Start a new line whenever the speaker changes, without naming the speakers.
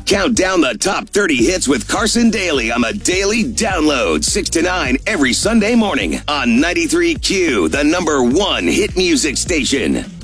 Count down the top 30 hits with Carson Daly on the Daily Download, 6 to 9 every Sunday morning on 93Q, the #1 hit music station.